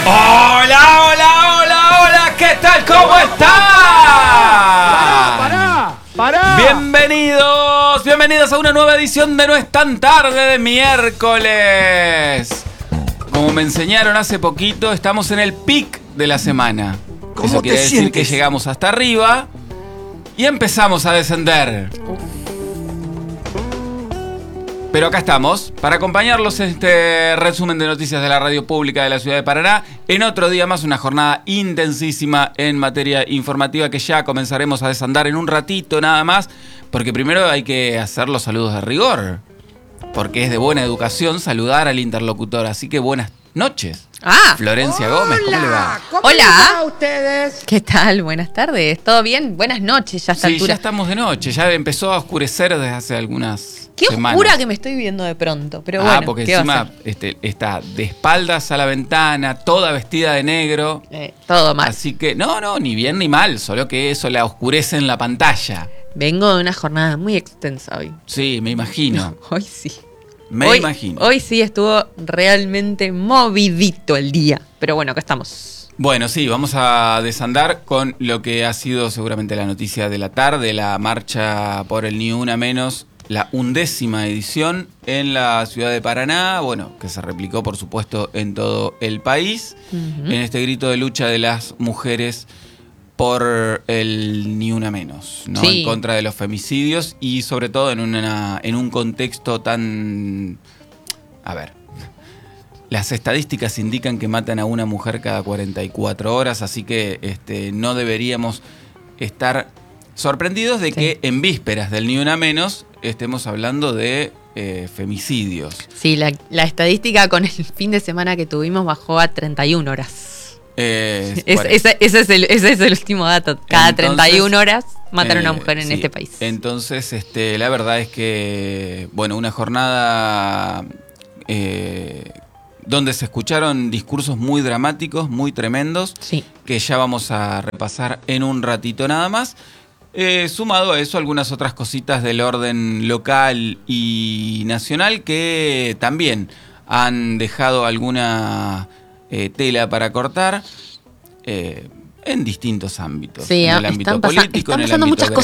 Hola, hola, hola, hola, ¿qué tal? ¿Cómo está? ¡Pará! Bienvenidos a una nueva edición de No es tan tarde de miércoles. Como me enseñaron hace poquito, estamos en el pic de la semana. Eso quiere decir que llegamos hasta arriba y empezamos a descender. Pero acá estamos, para acompañarlos en este resumen de noticias de la radio pública de la ciudad de Paraná. En otro día más, una jornada intensísima en materia informativa que ya comenzaremos a desandar en un ratito nada más. Porque primero hay que hacer los saludos de rigor. Porque es de buena educación saludar al interlocutor. Así que buenas noches. Florencia Gómez, ¿cómo le va? ¿Cómo les va a ustedes? ¿Qué tal? Buenas tardes. ¿Todo bien? Buenas noches ya a esta Sí, altura. ya estamos de noche. Ya empezó a oscurecer desde hace algunas Qué semanas. oscura que me estoy viendo de pronto. Pero bueno, porque ¿qué va a encima está de espaldas a la ventana, toda vestida de negro. ser? Todo mal. Así que, no, ni bien ni mal, solo que eso la oscurece en la pantalla. Vengo de una jornada muy extensa hoy. Sí, me imagino. Hoy sí. Me imagino. Hoy sí estuvo realmente movidito el día. Pero bueno, acá estamos. Bueno, sí, vamos a desandar con lo que ha sido seguramente la noticia de la tarde, la marcha por el Ni Una Menos, la 11ª edición en la ciudad de Paraná, bueno, que se replicó por supuesto en todo el país, en este grito de lucha de las mujeres por el Ni Una Menos, ¿no? Sí. En contra de los femicidios y sobre todo en un contexto tan... A ver, las estadísticas indican que matan a una mujer cada 44 horas, así que no deberíamos estar sorprendidos de que en vísperas del Ni Una Menos estemos hablando de femicidios. Sí, la estadística con el fin de semana que tuvimos bajó a 31 horas. Ese es el último dato. Cada 31 horas matan a una mujer en este país. Entonces, la verdad es que, bueno, una jornada donde se escucharon discursos muy dramáticos, muy tremendos, Sí. que ya vamos a repasar en un ratito nada más. Sumado a eso, algunas otras cositas del orden local y nacional que también han dejado alguna tela para cortar en distintos ámbitos. Sí, en el ámbito político, en el pasando ámbito muchas cosas